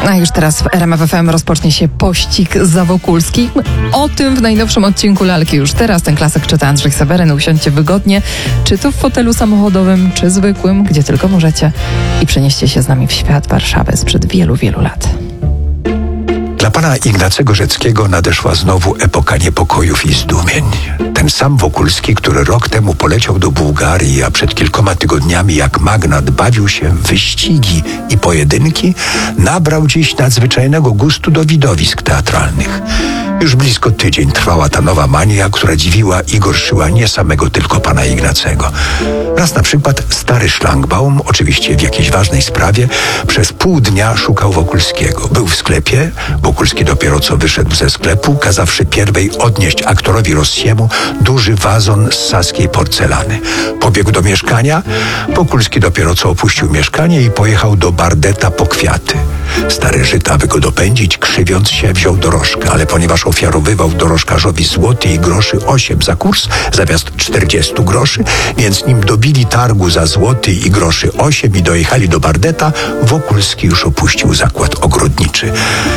A już teraz w RMF FM rozpocznie się pościg za Wokulskim. O tym w najnowszym odcinku Lalki już teraz. Ten klasyk czyta Andrzej Seweryn. Usiądźcie wygodnie, czy to w fotelu samochodowym, czy zwykłym, gdzie tylko możecie. I przenieście się z nami w świat Warszawy sprzed wielu, wielu lat. Dla pana Ignacego Rzeckiego nadeszła znowu epoka niepokojów i zdumień. Ten sam Wokulski, który rok temu poleciał do Bułgarii, a przed kilkoma tygodniami jak magnat bawił się w wyścigi i pojedynki, nabrał dziś nadzwyczajnego gustu do widowisk teatralnych. Już blisko tydzień trwała ta nowa mania, która dziwiła i gorszyła nie samego tylko pana Ignacego. Raz na przykład stary szlangbaum, oczywiście w jakiejś ważnej sprawie, przez pół dnia szukał Wokulskiego. Był w sklepie, Wokulski dopiero co wyszedł ze sklepu, kazawszy pierwej odnieść aktorowi Rossiemu duży wazon z saskiej porcelany. Pobiegł do mieszkania, Wokulski dopiero co opuścił mieszkanie i pojechał do Bardeta po kwiaty. Stary Żyd, aby go dopędzić, krzywiąc się, wziął dorożkę, ale ponieważ ofiarowywał dorożkarzowi złoty i groszy 8 za kurs, zamiast 40 groszy, więc nim dobili targu za złoty i groszy 8 i dojechali do Bardeta, Wokulski już opuścił zakład ogrodniczy.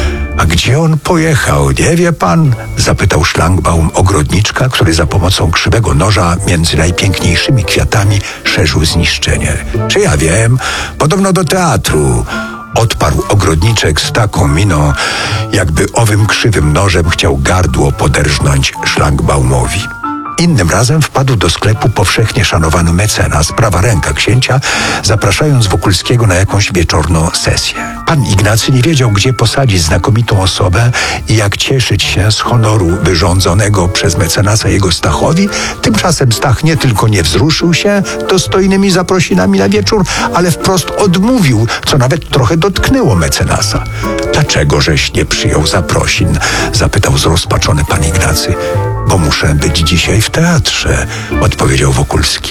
A gdzie on pojechał, nie wie pan? Zapytał szlangbaum ogrodniczka, który za pomocą krzywego noża między najpiękniejszymi kwiatami szerzył zniszczenie. Czy ja wiem? Podobno do teatru. Odparł ogrodniczek z taką miną, jakby owym krzywym nożem chciał gardło poderżnąć szlangbaumowi. Innym razem wpadł do sklepu powszechnie szanowany mecenas, prawa ręka księcia, zapraszając Wokulskiego na jakąś wieczorną sesję. Pan Ignacy nie wiedział, gdzie posadzić znakomitą osobę i jak cieszyć się z honoru wyrządzonego przez mecenasa jego Stachowi. Tymczasem Stach nie tylko nie wzruszył się dostojnymi zaprosinami na wieczór, ale wprost odmówił, co nawet trochę dotknęło mecenasa. Dlaczegożeś nie przyjął zaprosin? Zapytał zrozpaczony pan Ignacy. Bo muszę być dzisiaj w teatrze, odpowiedział Wokulski.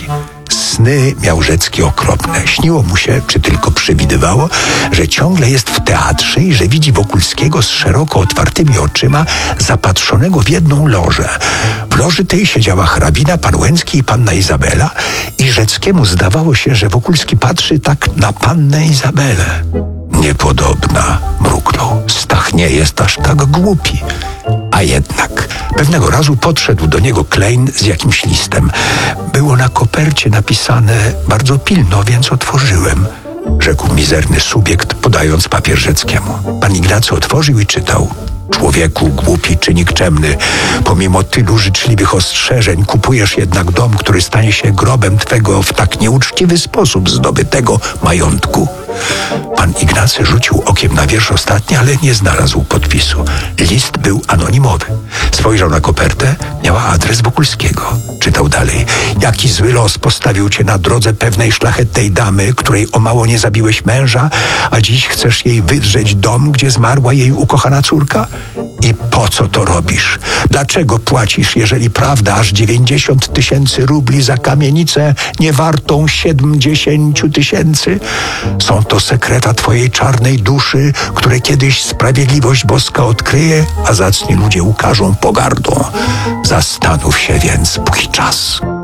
Sny miał Rzecki okropne. Śniło mu się, czy tylko przewidywało, że ciągle jest w teatrze i że widzi Wokulskiego z szeroko otwartymi oczyma, zapatrzonego w jedną lożę. W loży tej siedziała hrabina, pan Łęcki i panna Izabela i Rzeckiemu zdawało się, że Wokulski patrzy tak na pannę Izabelę. Niepodobna, mruknął. Stach nie jest aż tak głupi. A jednak pewnego razu podszedł do niego Klein z jakimś listem. Było na kopercie napisane bardzo pilno, więc otworzyłem, rzekł mizerny subiekt, podając papier Rzeckiemu. Pan Ignacy otworzył i czytał. Człowieku głupi czy nikczemny, pomimo tylu życzliwych ostrzeżeń kupujesz jednak dom, który stanie się grobem twego w tak nieuczciwy sposób zdobytego majątku. Pan Ignacy rzucił okiem na wiersz ostatni, ale nie znalazł podpisu. List był anonimowy. Spojrzał na kopertę, miała adres Wokulskiego. Czytał dalej. Jaki zły los postawił cię na drodze pewnej szlachetnej damy, której o mało nie zabiłeś męża, a dziś chcesz jej wydrzeć dom, gdzie zmarła jej ukochana córka? I po co to robisz? Dlaczego płacisz, jeżeli prawda, aż 90 000 rubli za kamienicę niewartą 70 000? Są to sekreta twojej czarnej duszy, które kiedyś sprawiedliwość boska odkryje, a zacni ludzie ukażą pogardą. Zastanów się więc, póki czas.